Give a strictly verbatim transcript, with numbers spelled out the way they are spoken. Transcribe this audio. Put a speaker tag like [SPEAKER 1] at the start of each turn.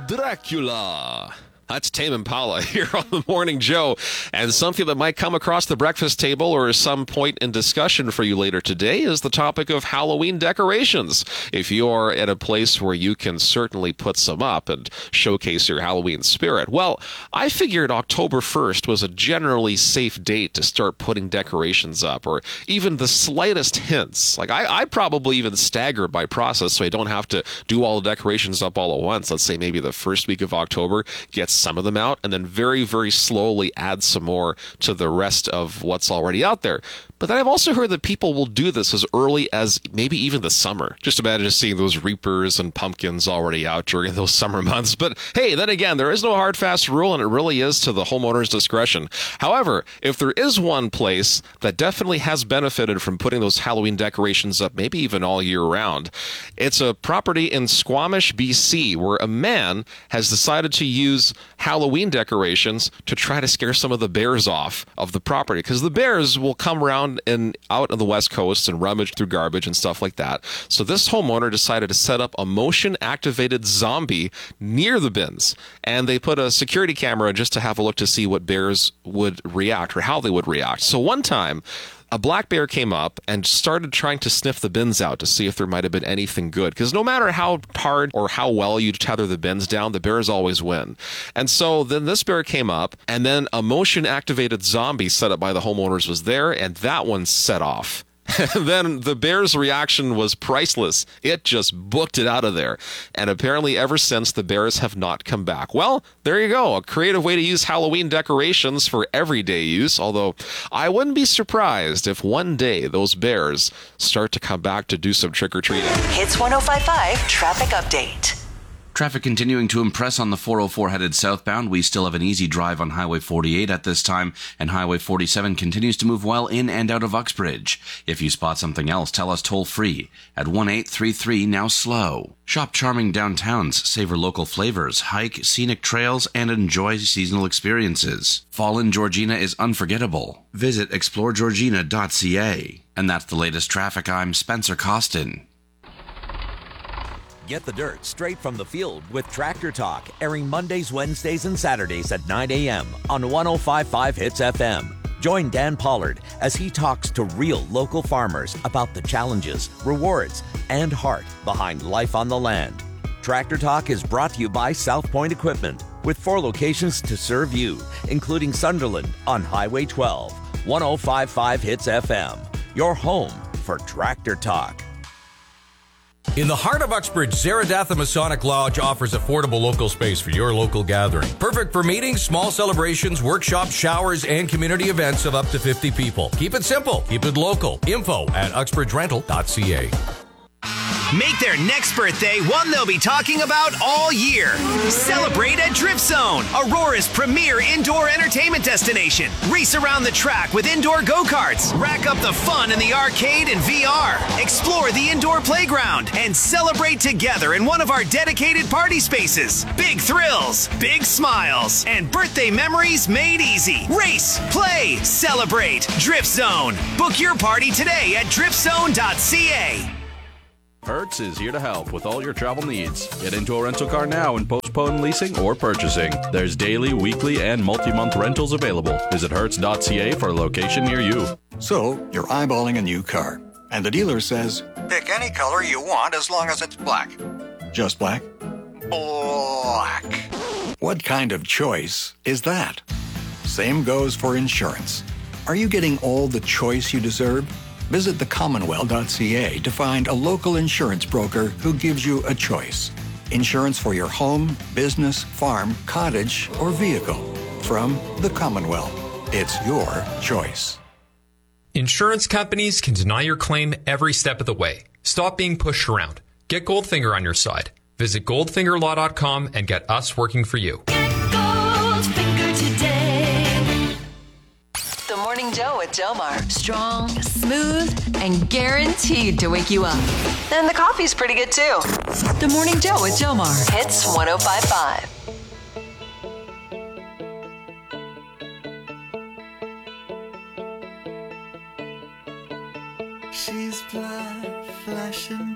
[SPEAKER 1] Dracula. That's Tame Impala here on the Morning Joe. And something that might come across the breakfast table or some point in discussion for you later today is the topic of Halloween decorations. If you're at a place where you can certainly put some up and showcase your Halloween spirit, well, I figured October first was a generally safe date to start putting decorations up, or even the slightest hints. Like, I, I probably even staggered my process so I don't have to do all the decorations up all at once. Let's say maybe the first week of October, get some of them out, and then very, very slowly add some more to the rest of what's already out there. But then I've also heard that people will do this as early as maybe even the summer. Just imagine seeing those reapers and pumpkins already out during those summer months. But hey, then again, there is no hard, fast rule, and it really is to the homeowner's discretion. However, if there is one place that definitely has benefited from putting those Halloween decorations up, maybe even all year round, it's a property in Squamish, B C, where a man has decided to use Halloween decorations to try to scare some of the bears off of the property, because the bears will come around and out on the West Coast and rummage through garbage and stuff like that. So this homeowner decided to set up a motion-activated zombie near the bins, and they put a security camera just to have a look to see what bears would react or how they would react. So one time, a black bear came up and started trying to sniff the bins out to see if there might have been anything good. Because no matter how hard or how well you tether the bins down, the bears always win. And so then this bear came up, and then a motion-activated zombie set up by the homeowners was there, and that one set off. Then the bear's reaction was priceless. It just booked it out of there. And apparently ever since, the bears have not come back. Well, there you go. A creative way to use Halloween decorations for everyday use. Although I wouldn't be surprised if one day those bears start to come back to do some trick-or-treating.
[SPEAKER 2] Hits one oh five point five Traffic Update.
[SPEAKER 3] Traffic continuing to impress on the four oh four headed southbound. We still have an easy drive on Highway forty-eight at this time, and Highway forty-seven continues to move well in and out of Uxbridge. If you spot something else, tell us toll free at one eight three three now slow. Shop charming downtowns, savor local flavors, hike scenic trails, and enjoy seasonal experiences. Fall in Georgina is unforgettable. Visit explore georgina dot c a. And that's the latest traffic. I'm Spencer Costin.
[SPEAKER 4] Get the dirt straight from the field with Tractor Talk, airing Mondays, Wednesdays, and Saturdays at nine a.m. on one oh five point five Hits F M. Join Dan Pollard as he talks to real local farmers about the challenges, rewards, and heart behind life on the land. Tractor Talk is brought to you by South Point Equipment, with four locations to serve you, including Sunderland on Highway twelve. one oh five point five Hits F M, your home for Tractor Talk.
[SPEAKER 5] In the heart of Uxbridge, Zaradatha Masonic Lodge offers affordable local space for your local gathering. Perfect for meetings, small celebrations, workshops, showers, and community events of up to fifty people. Keep it simple. Keep it local. Info at uxbridge rental dot c a.
[SPEAKER 6] Make their next birthday one they'll be talking about all year. Celebrate at Drift Zone, Aurora's premier indoor entertainment destination. Race around the track with indoor go-karts. Rack up the fun in the arcade and V R. Explore the indoor playground and celebrate together in one of our dedicated party spaces. Big thrills, big smiles, and birthday memories made easy. Race, play, celebrate. Drift Zone. Book your party today at drift zone dot c a.
[SPEAKER 7] Hertz is here to help with all your travel needs. Get into a rental car now and postpone leasing or purchasing. There's daily, weekly, and multi-month rentals available. Visit hertz dot c a for a location near you.
[SPEAKER 8] So, you're eyeballing a new car, and the dealer says,
[SPEAKER 9] pick any color you want as long as it's black.
[SPEAKER 8] Just black?
[SPEAKER 9] Black.
[SPEAKER 8] What kind of choice is that? Same goes for insurance. Are you getting all the choice you deserve? Visit the commonwealth dot c a to find a local insurance broker who gives you a choice. Insurance for your home, business, farm, cottage, or vehicle. From the Commonwealth. It's your choice.
[SPEAKER 10] Insurance companies can deny your claim every step of the way. Stop being pushed around. Get Goldfinger on your side. Visit goldfinger law dot com and get us working for you.
[SPEAKER 2] Get Goldfinger today. The Morning Joe at Delmar. Strong, smooth, and guaranteed to wake you up. And the coffee's pretty good too. The Morning Joe at Delmar. Hits one oh five point five.
[SPEAKER 11] She's black, flashing